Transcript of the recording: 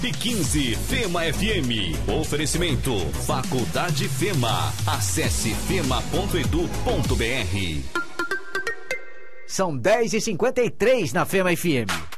15 FEMA FM. Oferecimento Faculdade FEMA. Acesse fema.edu.br. São 10h53 na FEMA FM.